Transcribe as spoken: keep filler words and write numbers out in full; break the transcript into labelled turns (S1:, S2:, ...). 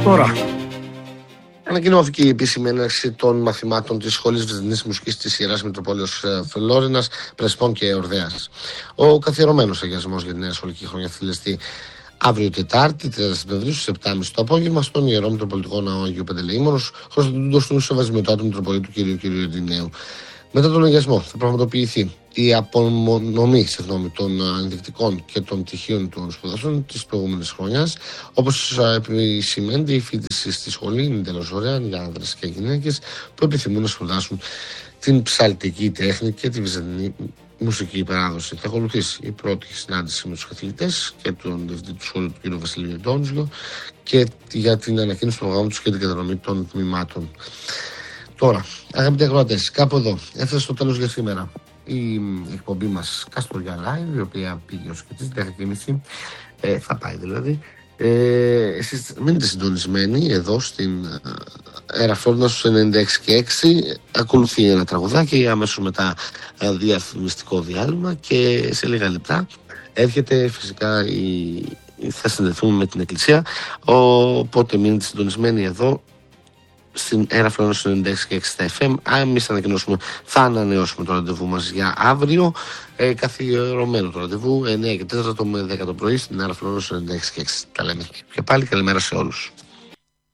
S1: Τώρα, ανακοινώθηκε η επίσημη έναρξη των μαθημάτων της Σχολής Βυζαντινής Μουσικής της Ιεράς Μητροπόλεως Φλόρινας, Πρεσπών και Ορδέας. Ο καθιερωμένος αγιασμός για την νέα σχολική χρονιά θα θυλιστεί αύριο Τετάρτη, τριάντα Σεπτεμβρίου, στις επτά και μισή το απόγευμα, στον Ιερό Μητροπολιτικό Ναό Αγίου Παντελεήμονος, χρωστατούντος του Σεβασμιωτάτου Μητροπολίτου κ. κ. Ιωδηναίου. Μετά τον αγιασμό θα πραγματοποιηθεί η απομονωμή συγγνώμη, των ενδεικτικών και των πτυχίων των σπουδαστών της προηγούμενης χρονιάς. Όπως επισημαίνεται, η φοιτηση στη σχολή είναι εντελώς δωρεάν για άνδρες και γυναίκες που επιθυμούν να σπουδάσουν την ψαλτική τέχνη και τη βυζαντινή μουσική παράδοση. Θα ακολουθήσει η πρώτη συνάντηση με τους καθηγητές και τον διευθυντή του σχολείου, του κ. Βασιλείου Ντόνζιο, και για την ανακοίνωση του προγράμματος και την κατανομή των τμήματων. Τώρα, αγαπητοί ακροατές, κάπου εδώ έφτασε στο τέλος για σήμερα η εκπομπή μας Καστοριά Live, η οποία πήγε ως και τις δέκα και μισή, ε, θα πάει δηλαδή. Ε, εσείς μείνετε συντονισμένοι εδώ στην Αεραφλόρινα στους ενενήντα έξι και έξι. Ακολουθεί ένα τραγουδάκι, αμέσως μετά διαφημιστικό διάλειμμα και σε λίγα λεπτά έρχεται φυσικά η... θα συνδεθούμε με την Εκκλησία, οπότε μείνετε συντονισμένοι εδώ στην Αεραφλόρινα στους ενενήντα έξι και έξι στα εφ εμ. Αν εμείς θα ανακοινώσουμε, θα ανανεώσουμε το ραντεβού μας για αύριο, ε, καθιερωμένο το ραντεβού εννιά και τέσσερα με δέκα το πρωί στην Αεραφλόρινα στους ενενήντα έξι και έξι. Τα λέμε και πάλι, καλημέρα σε όλους.